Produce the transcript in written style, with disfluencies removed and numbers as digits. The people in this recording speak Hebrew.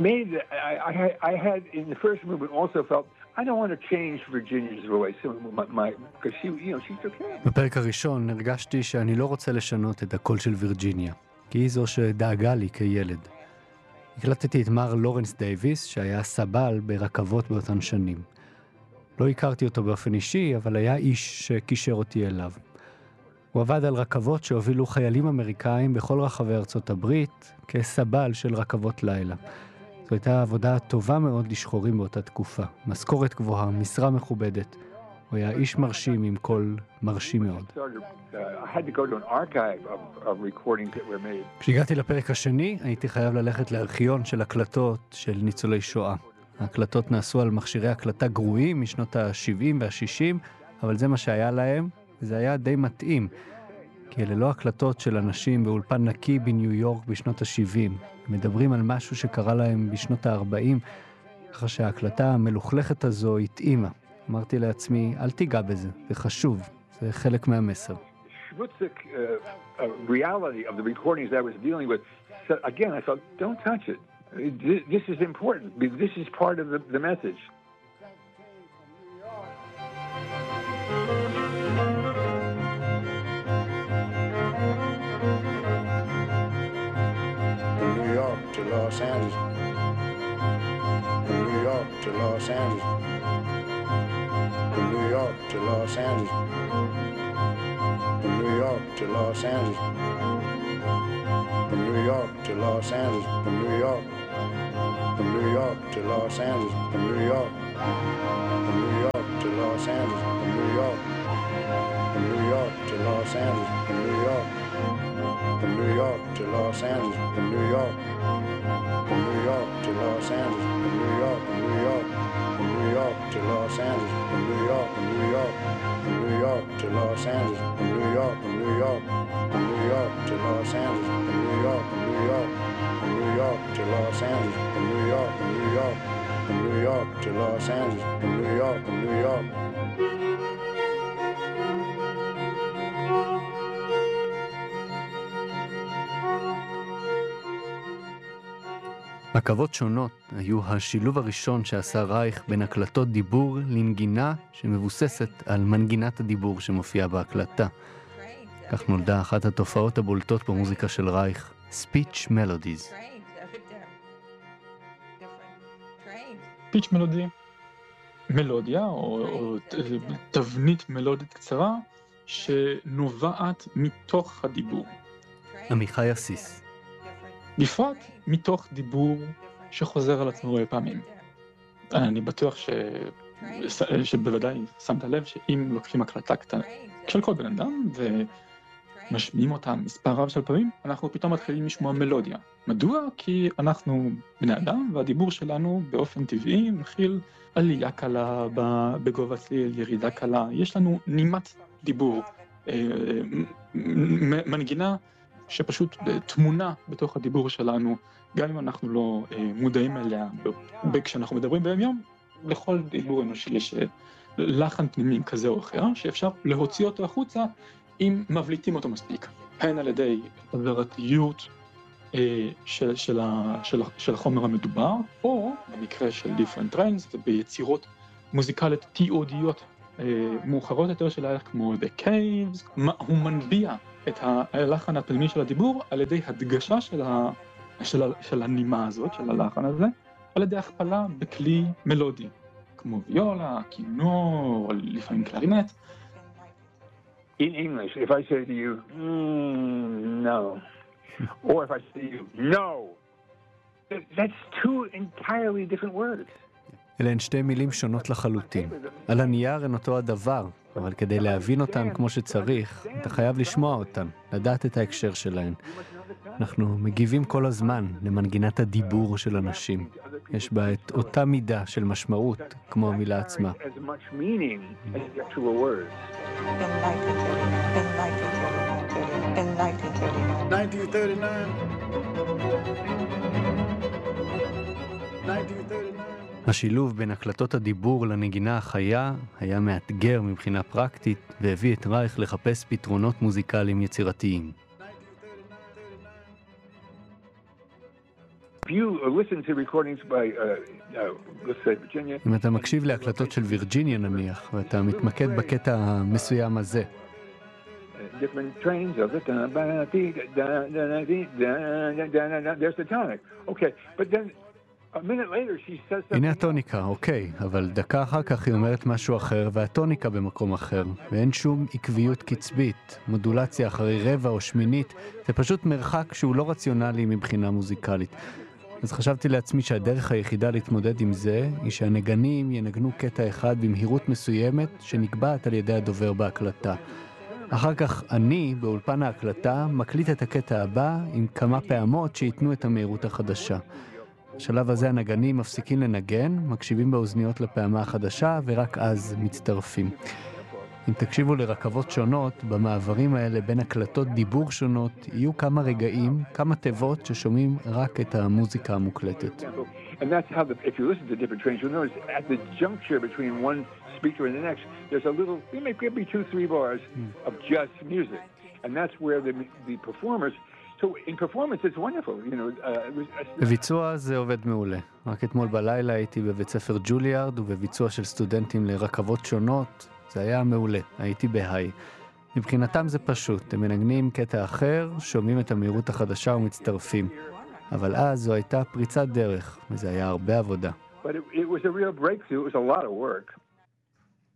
made, I had in the first movement also felt, I don't want to change Virginia's voice, because she, you know, she took care. בפרק הראשון הרגשתי שאני לא רוצה לשנות את הקול של וירג'יניה, כי היא זו שדאגה לי כילד. הקלטתי את מר לורנס דייביס, שהיה סבל ברכבות באותן שנים. לא הכרתי אותו באופן אישי, אבל היה איש שקישר אותי אליו. הוא עבד על רכבות שהובילו חיילים אמריקאים בכל רחבי ארצות הברית, כסבל של רכבות לילה. זו הייתה עבודה טובה מאוד לשחורים באותה תקופה. משכורת גבוהה, משרה מכובדת. הוא היה איש מרשים עם קול מרשים מאוד. כשהגעתי לפרק השני, הייתי חייב ללכת לארכיון של הקלטות של ניצולי שואה. ההקלטות נעשו על מכשירי הקלטה גרועים משנות ה-70 וה-60, אבל זה מה שהיה להם, וזה היה די מתאים, כי אלה לא הקלטות של אנשים באולפן נקי בניו יורק בשנות ה-70. מדברים על משהו שקרה להם בשנות ה-40, ככה שההקלטה המלוכלכת הזו התאימה. אמרתי לעצמי, אל תיגע בזה, זה חשוב, זה חלק מהמסר. Schwitzik reality of the recordings I was dealing with, so again, I thought, don't touch it. This is important. This is part of the message. From New York to Los Angeles. From New York to Los Angeles. From New York to Los Angeles. From New York to Los Angeles. From New York to Los Angeles. From New York. From New York to Los Angeles. From New York. From New York to Los Angeles. From New York. From New York to Los Angeles. From New York. From New York to Los Angeles. From New York. From New York to Los Angeles. From New York. From New York. From New York to Los Angeles. From New York. From New York. From New York to Los Angeles. From New York. From New York. From New York to Los Angeles. From New York. From New York. From New York to Los Angeles. From New York. From New York. From New York to Los Angeles. From New York. From New York. רכבות שונות היו השילוב הראשון שעשה רייך בין הקלטות דיבור לנגינה שמבוססת על מנגינת הדיבור שמופיעה בהקלטה. כך נולדה אחת התופעות הבולטות במוזיקה של רייך, Speech Melodies. Speech Melody, מלודיה או תבנית מלודית קצרה שנובעת מתוך הדיבור. עמיחי אסיס. בפרט מתוך דיבור שחוזר על עצמו הרבה פעמים. אני בטוח שבוודאי שמת לב שאם לוקחים הקלטה קטנה של כל בן אדם ומשמיעים אותה מספר רב של פעמים, אנחנו פתאום מתחילים לשמוע מלודיה. מדוע? כי אנחנו בני אדם והדיבור שלנו באופן טבעי מכיל עלייה קלה בגובה צליל, ירידה קלה. יש לנו נימת דיבור, מנגינה שפשוט תמונה בתוך הדיבור שלנו, גם אם אנחנו לא מודעים אליה, כשאנחנו מדברים ביום יום, לכל דיבור אנושי יש לחן פנימי כזה או אחר, שאפשר להוציא אותו החוצה אם מבליטים אותו מספיק. הן על ידי עברתיות של החומר המדובר, או במקרה של Different Trains, ביצירות מוזיקליות תיעודיות מאוחרות יותר של הערך כמו The Caves, הוא מנביע את הלחן הפנימי של הדיבור על ידי הדגשה של הנימה הזאת, של הלחן הזה, על ידי הכפלה בכלי מלודי, כמו ויולה, כינור, או לפעמים קלרינט. In English, if I say to you, no, or if I say to you, no, that's two entirely different words. אלה הן שתי מילים שונות לחלוטין. על הנייר הן אותו הדבר, אבל כדי להבין אותן כמו שצריך, אתה חייב לשמוע אותן, לדעת את ההקשר שלהן. אנחנו מגיבים כל הזמן למנגינת הדיבור של אנשים. יש בה את אותה מידה של משמעות, כמו המילה עצמה. השילוב בין הקלטות הדיבור לנגינה החיה היה מאתגר מבחינה פרקטית והביא את רייך לחפש פתרונות מוזיקליים יצירתיים. If you listen to recordings by, let's say, Virginia... אם אתה מקשיב להקלטות של וירג'יניה נניח, ואתה מתמקד בקטע המסוים הזה, different trains of the there's the tonic. Okay, but then a minute later she says something. הנה הטוניקה, אוקיי, אבל דקה אחר כך היא אומרת משהו אחר, והטוניקה במקום אחר, ואין שום עקביות קצבית, מודולציה אחרי רבע או שמינית, זה פשוט מרחק שהוא לא רציונלי מבחינה מוזיקלית. אז חשבתי לעצמי שהדרך היחידה להתמודד עם זה, היא שהנגנים ינגנו קטע אחד במהירות מסוימת, שנקבעת על ידי הדובר בהקלטה. אחר כך אני, באולפן ההקלטה, מקליט את הקטע הבא עם כמה פעמות שיתנו את המהירות החדשה. בשלב הזה הנגנים מפסיקים לנגן, מקשיבים באוזניות לפעמה החדשה, ורק אז מצטרפים. אם תקשיבו לרכבות שונות, במעברים האלה בין הקלטות דיבור שונות, יהיו כמה רגעים, כמה תיבות ששומעים רק את המוזיקה המוקלטת. And that's how, if you listen to different trains, you'll notice at the juncture between one speaker and the next, there's a little, it could be 2-3 bars of just music. And that's where the performers, so in performance it's wonderful, you know. בביצוע זה עובד מעולה. רק אתמול בלילה הייתי בבית ספר ג'וליארד, ובביצוע של סטודנטים לרכבות שונות, זה היה מעולה. הייתי בהיי. מבחינתם זה פשוט, הם מנגנים קטע אחר, שומעים את המהירות החדשה ומצטרפים. אבל אז זו הייתה פריצת דרך, וזה היה הרבה עבודה. But it was a real breakthrough. It was a lot of work.